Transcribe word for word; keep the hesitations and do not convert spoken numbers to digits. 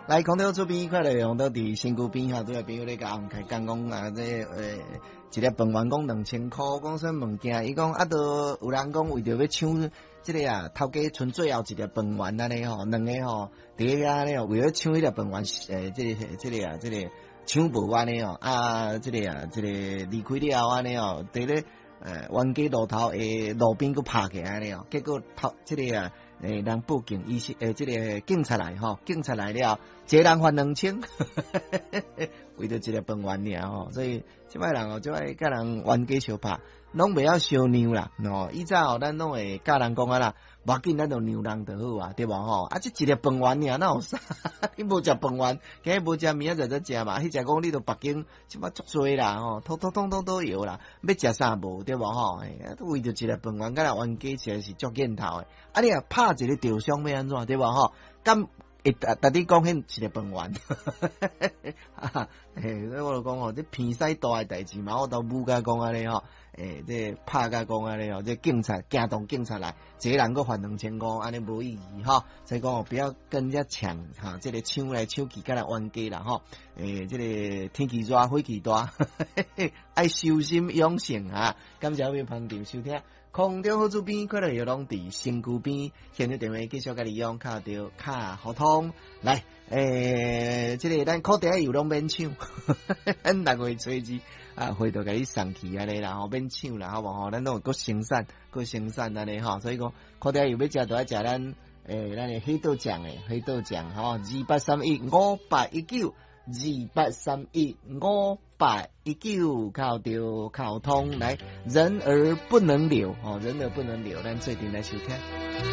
来，空调出边快乐用到伫身躯边吼，拄个朋友咧甲红开讲讲啊，这诶、欸、一粒饭圆讲两千箍，讲啥物件？伊讲啊，都有人讲为着要抢即个啊，头家剩最后一粒饭圆安尼吼，两个吼，第个安尼哦，为了抢迄粒饭圆，诶、欸，即、這個即、這個啊，即、這個搶無安尼哦，啊，即、這個啊，即、這個離開了安尼哦，佇咧誒冤家路頭誒路邊佫拍起安尼哦，結果頭即、這個啊。誒，人報警，伊是誒，即個警察來吼，警察來了，一個人還兩千，為着一個飯圓爾吼，所以即擺人哦，即擺甲人冤家相拍，攏袂曉相讓啦，吼，以前吼，咱攏會教人講啊啦，無要緊，咱就讓人就好啊，對無吼？啊，即一個飯圓爾，哪有啥？你無食飯圓，今日無食，明仔載再食嘛？迄只講你著北京，即擺足多啦，吼，通通通通都有啦，要食啥無？對無吼？誒，為着一個飯圓，甲人冤家實在是足見頭誒，啊，你啊拍一個雕像要安怎？對無吼？咁會逐逐你講迄一個飯圓，誒，所以我就講吼，即偏使大誒代志嘛，我都冇甲講安尼吼。誒，即拍甲講安尼哦，即警察驚動警察來，一個人佫還兩千五，安尼無意義吼。所以講哦，不要跟人家搶哈，即個搶來搶去，甲人冤家啦吼。誒，即個天氣熱，火氣大，愛修心養性哈。感謝各位朋友收聽，空中好主編快樂遊攏佇身軀邊，現在電話繼續甲你用卡着卡互通來。誒，即個咱課題又攏免搶，咱六月初二。啊，回頭甲你送去安尼啦，吼免搶啦，好無吼？咱攏有夠生產，夠生產安尼吼，所以講，可能又要食就要食咱誒，咱誒黑豆醬誒，黑豆醬吼，二八三一五八一九，二八三一五八一九，靠着靠通來，人而不能留，吼，人而不能留，咱做陣來收聽。